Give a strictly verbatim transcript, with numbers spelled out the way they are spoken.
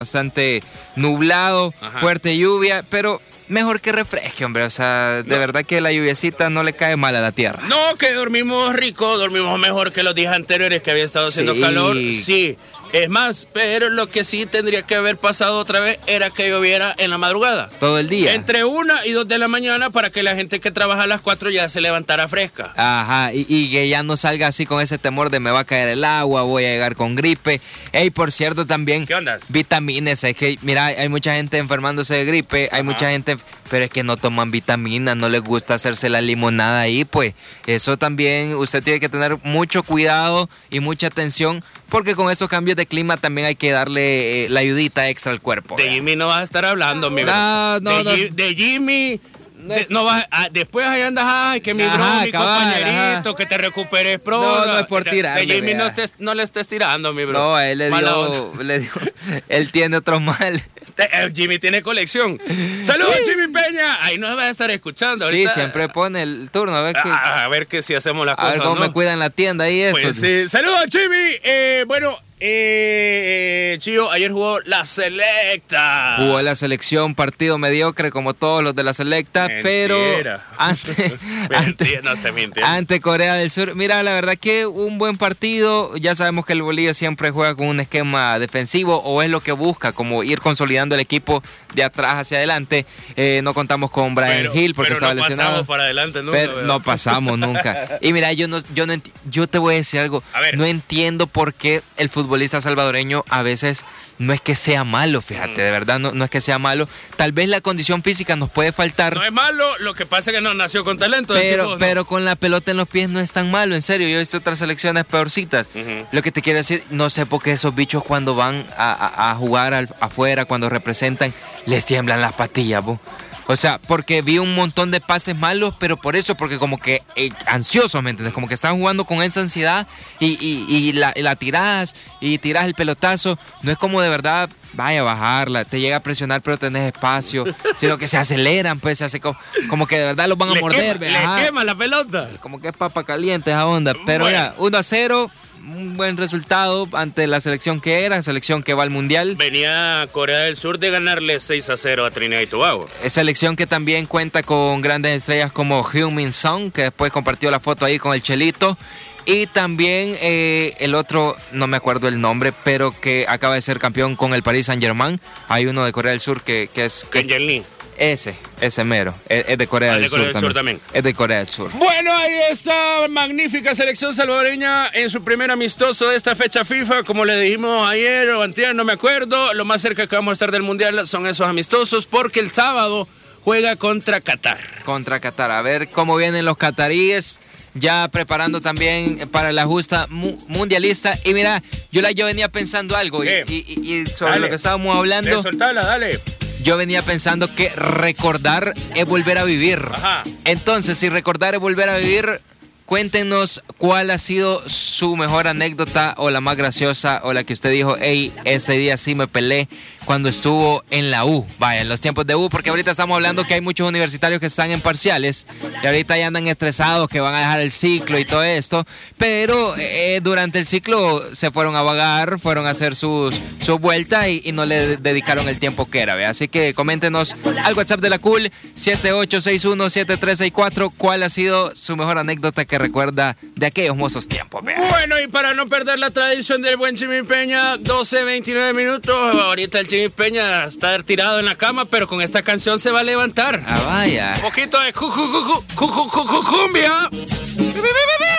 bastante nublado, Ajá. fuerte lluvia, pero mejor que refresque, hombre. O sea, de No. verdad que la lluviecita no le cae mal a la tierra. No, que dormimos rico, dormimos mejor que los días anteriores que había estado haciendo Sí. calor. Sí, es más, pero lo que sí tendría que haber pasado otra vez era que lloviera en la madrugada. Todo el día. Entre una y dos de la mañana para que la gente que trabaja a las cuatro ya se levantara fresca. Ajá, y, y que ya no salga así con ese temor de me va a caer el agua, voy a llegar con gripe. Ey, por cierto, también ¿Qué ondas? vitaminas. Es que, mira, hay mucha gente enfermándose de gripe, hay Ajá. mucha gente, pero es que no toman vitaminas, no les gusta hacerse la limonada ahí, pues. Eso también, usted tiene que tener mucho cuidado y mucha atención, porque con estos cambios de clima también hay que darle eh, la ayudita extra al cuerpo. De ¿verdad? Jimmy no vas a estar hablando, mi bro. No, no, de, no. Ji- de Jimmy... de- no vas a- después ahí andas, ay, que mi bro, Ajá, mi cabal, compañerito, ajá. que te recuperes pronto. No, no es por De- tirarle, De Jimmy no, vea. estés- no le estés tirando, mi bro. No, a él le Mala dio, onda. le dio, él tiene otro mal. Eh, eh, Jimmy tiene colección. Saludos, Jimmy Peña. Ahí nos va a estar escuchando. Sí, ahorita. siempre pone el turno, a ver qué, Ah, a ver que si hacemos las a ver cosas, cómo ¿no? me cuidan la tienda ahí esto. Pues sí. Saludos, Jimmy. Eh, bueno, eh, Chío, ayer jugó la Selecta. Jugó la selección, partido mediocre como todos los de la Selecta, Mentira. pero ante, ante, Mentira, no está mintiendo. ante Corea del Sur. Mira, la verdad que un buen partido. Ya sabemos que el Bolillo siempre juega con un esquema defensivo o es lo que busca, como ir consolidando el equipo de atrás hacia adelante. Eh, no contamos con Brian Pero- Hill porque pero estaba no lesionado. pasamos para adelante nunca, Pero ¿verdad? no pasamos nunca. Y mira, yo no, yo no enti- yo te voy a decir algo. A ver. No entiendo por qué el futbolista salvadoreño a veces no es que sea malo, fíjate, Mm. de verdad no, no es que sea malo. Tal vez la condición física nos puede faltar. No es malo, lo que pasa es que no nació con talento. decís Pero, vos, ¿no? pero con la pelota en los pies no es tan malo, en serio. Yo he visto otras selecciones peorcitas. Ujú. Lo que te quiero decir, no sé por qué esos bichos cuando van a, a- a jugar al- afuera, cuando representan, les tiemblan las patillas, po. O sea, porque vi un montón de pases malos, pero por eso, porque como que eh, ansiosos, ¿me entiendes? Como que están jugando con esa ansiedad y, y, y la, y la tirás y tirás el pelotazo. No es como de verdad, vaya a bajarla, te llega a presionar, pero tenés espacio, sino que se aceleran, pues se hace como, como que de verdad los van a Le morder. quema, ¿ve? Ajá. le quema la pelota. Como que es papa caliente esa onda. Pero Bueno. ya, uno a cero, un buen resultado ante la selección que era, selección que va al Mundial. Venía Corea del Sur de ganarle seis a cero a Trinidad y Tobago. Es selección que también cuenta con grandes estrellas como Heung-min Son, que después compartió la foto ahí con el Chelito. Y también eh, el otro, no me acuerdo el nombre, pero que acaba de ser campeón con el Paris Saint-Germain. Hay uno de Corea del Sur que, que es... que- Kenyon Lee. ese, ese mero. Es, es de Corea, Ah, del, de Corea Sur del Sur también. también. Es de Corea del Sur. Bueno, ahí está magnífica selección salvadoreña en su primer amistoso de esta fecha FIFA. Como le dijimos ayer o antier, no me acuerdo. Lo más cerca que vamos a estar del Mundial son esos amistosos porque el sábado juega contra Qatar. Contra Qatar. A ver cómo vienen los cataríes. Ya preparando también para la justa mu- mundialista. Y mira, yo, la, yo venía pensando algo. Y, ¿Qué? y- y- y sobre Dale. lo que estábamos hablando, Eh, soltala, dale. yo venía pensando que recordar es volver a vivir. Ajá. Entonces, si recordar es volver a vivir, cuéntenos cuál ha sido su mejor anécdota o la más graciosa o la que usted dijo, hey, ese día sí me pelé cuando estuvo en la U. Vaya, en los tiempos de U, porque ahorita estamos hablando que hay muchos universitarios que están en parciales y ahorita ya andan estresados que van a dejar el ciclo y todo esto, pero eh, durante el ciclo se fueron a vagar, fueron a hacer sus, sus vueltas y, y no le dedicaron el tiempo que era, ¿ve? Así que coméntenos al WhatsApp de la Cool siete ocho seis uno siete tres seis cuatro cuál ha sido su mejor anécdota que recuerda de aquellos mozos tiempos, ¿ve? Bueno, y para no perder la tradición del buen Jimmy Peña, doce veintinueve minutos. Ahorita el Jimmy Peña está tirado en la cama, pero con esta canción se va a levantar. Ah, vaya. Un poquito de cu- cu- cu- cu- cu- cu- cu- cumbia.